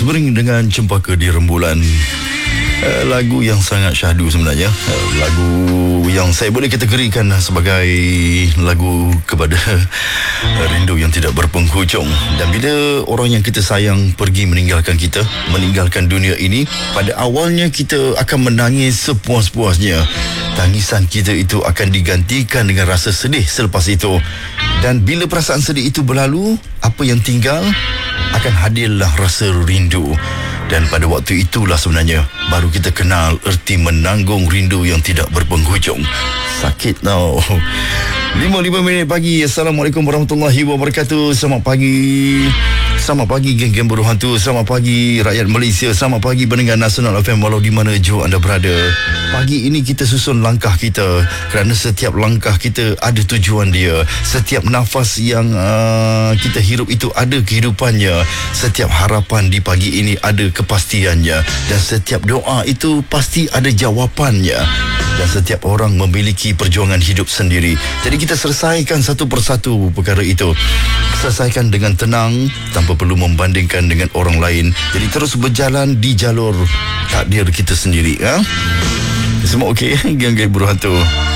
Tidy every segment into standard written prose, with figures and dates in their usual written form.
Bering dengan Cempaka di Rembulan. Lagu yang sangat syahdu sebenarnya. Lagu yang saya boleh kategorikan sebagai lagu kepada rindu yang tidak berpenghujung. Dan bila orang yang kita sayang pergi meninggalkan kita, meninggalkan dunia ini, pada awalnya kita akan menangis sepuas-puasnya. Tangisan kita itu akan digantikan dengan rasa sedih selepas itu. Dan bila perasaan sedih itu berlalu, apa yang tinggal akan hadirlah rasa rindu. Dan pada waktu itulah sebenarnya baru kita kenal erti menanggung rindu yang tidak berpenghujung. Sakit tau. 5 minit pagi. Assalamualaikum warahmatullahi wabarakatuh. Selamat pagi. Selamat pagi geng-geng buruh hantu. Selamat pagi rakyat Malaysia. Selamat pagi pendengar Nasional FM walau di mana jua anda berada. Pagi ini kita susun langkah kita, kerana setiap langkah kita ada tujuan dia. Setiap nafas yang kita hirup itu ada kehidupannya. Setiap harapan di pagi ini ada kepastiannya. Dan setiap doa itu pasti ada jawapannya. Dan setiap orang memiliki perjuangan hidup sendiri. Jadi kita selesaikan satu persatu perkara itu. Selesaikan dengan tenang, tanpa perlu membandingkan dengan orang lain. Jadi terus berjalan di jalur takdir kita sendiri. Semua okey, geng-geng buruh hantu.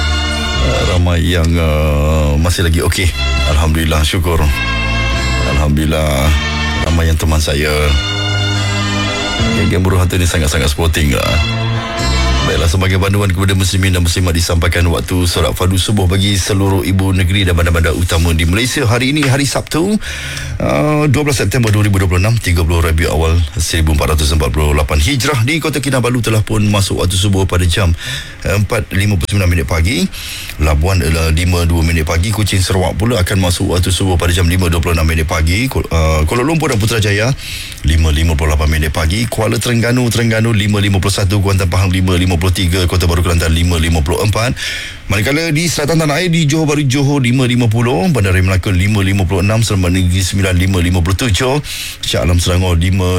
Ramai yang masih lagi okey. Alhamdulillah, syukur. Alhamdulillah, ramai yang teman saya. Geng-geng buruh hantu ni sangat-sangat sporting lah. Baiklah, sebagai panduan kepada muslimin dan muslimat disampaikan waktu solat fardu subuh bagi seluruh ibu negeri dan bandar-bandar utama di Malaysia. Hari ini hari Sabtu 12 September 2026, 30 Rabiul Awal 1448 Hijrah. Di Kota Kinabalu telah pun masuk waktu subuh pada jam 4.59 minit pagi. Labuan adalah 5.2 minit pagi. Kuching Sarawak pula akan masuk waktu subuh pada jam 5.26 minit pagi. Kuala Lumpur dan Putrajaya 5.58 minit pagi. Kuala Terengganu 5.51. Kuantan Pahang 5.53. Kota Baru Kelantan 5.54. Manakala di selatan tanah air, di Johor Bahru Johor 5.50, Bandar Raya Melaka 5.56, Seremban Negeri 9 5.57, Shah Alam Selangor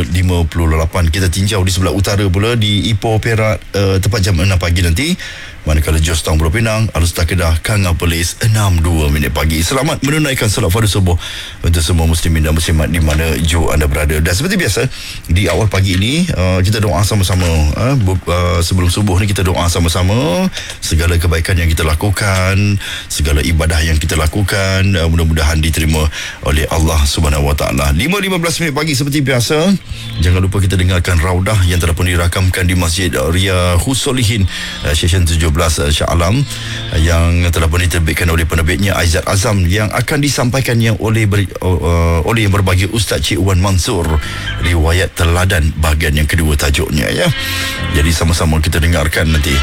5.58. Kita tinjau di sebelah utara pula, di Ipoh Perak tepat jam 6 pagi nanti. Manakala Jos Town Pulau Pinang, Alustar Kedah, Kanga Perlis 6.2 minit pagi. Selamat menunaikan solat fardu subuh untuk semua muslimin dan muslimat di mana jua anda berada. Dan seperti biasa, di awal pagi ini kita doa sama-sama. Sebelum subuh ni kita doa sama-sama. Segala kebaikan yang kita lakukan, segala ibadah yang kita lakukan, mudah-mudahan diterima oleh Allah Subhanahu Wa Taala. 5.15 minit pagi seperti biasa. Jangan lupa kita dengarkan Raudah yang telah pun dirakamkan di Masjid Ria Husolihin, Session 17 Shah Alam, yang telah pun diterbitkan oleh penerbitnya Aizat Azam, yang akan disampaikannya oleh yang berbahagia Ustaz Cik Wan Mansur. Riwayat Teladan bahagian yang kedua tajuknya, ya. Jadi sama-sama kita dengarkan nanti.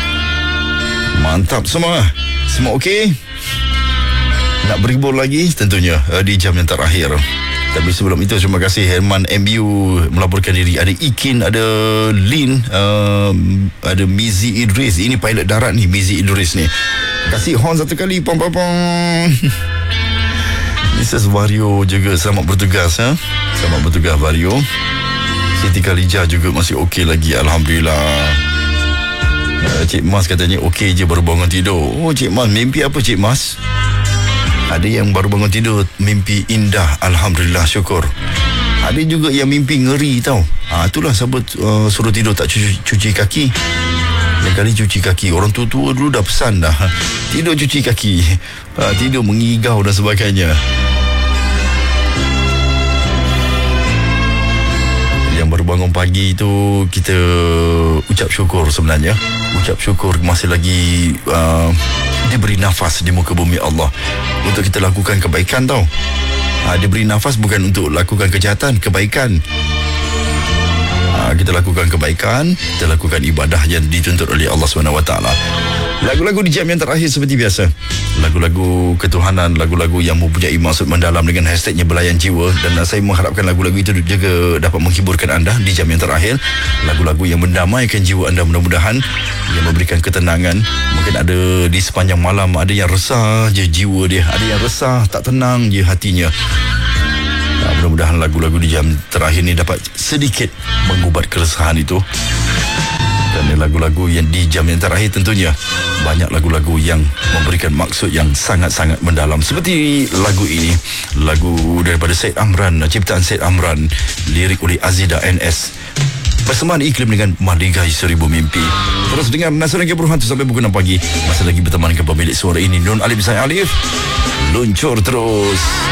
Mantap semua. Semua okey? Nak berhibur lagi tentunya di jam yang terakhir. Tapi sebelum itu, terima kasih Herman MU melaporkan diri. Ada Ikin, ada Lin, ada Mizi Idris. Ini pilot darat ni, Mizi Idris ni. Kasih horn satu kali. Pom pom pom. Mrs. Vario juga selamat bertugas. Selamat bertugas Vario. Siti Khalijah juga masih okey lagi, alhamdulillah. Cik Mas katanya okey je, baru bangun tidur. Oh, Cik Mas, mimpi apa Cik Mas? Ada yang baru bangun tidur mimpi indah, alhamdulillah, syukur. Ada juga yang mimpi ngeri tau. Itulah sebab suruh tidur tak cuci kaki. Lain kali cuci kaki. Orang tua-tua dulu dah pesan dah, tidur cuci kaki, tidur mengigau dan sebagainya. Yang baru bangun pagi itu, kita ucap syukur sebenarnya. Ucap syukur masih lagi diberi nafas di muka bumi Allah untuk kita lakukan kebaikan tau. Diberi nafas bukan untuk lakukan kejahatan, kebaikan. Kita lakukan kebaikan, kita lakukan ibadah yang dituntut oleh Allah SWT. Lagu-lagu di jam yang terakhir seperti biasa, lagu-lagu ketuhanan, lagu-lagu yang mempunyai maksud mendalam dengan hashtagnya Belayan Jiwa. Dan saya mengharapkan lagu-lagu itu juga dapat menghiburkan anda di jam yang terakhir. Lagu-lagu yang mendamaikan jiwa anda, mudah-mudahan, yang memberikan ketenangan. Mungkin ada di sepanjang malam, ada yang resah je jiwa dia, ada yang resah, tak tenang je hatinya. Mudah-mudahan lagu-lagu di jam terakhir ni dapat sedikit mengubat keresahan itu. Dan lagu-lagu yang di jam yang terakhir tentunya banyak lagu-lagu yang memberikan maksud yang sangat-sangat mendalam. Seperti lagu ini, lagu daripada Syed Amran, ciptaan Syed Amran, lirik oleh Azida NS. Persembahan iklim dengan Maligai Seribu Mimpi. Terus dengar Nasional Gabur Hantu sampai pukul 6 pagi. Masih lagi bertemankan pemilik suara ini, Nun Alif Zain Alif. Luncur terus.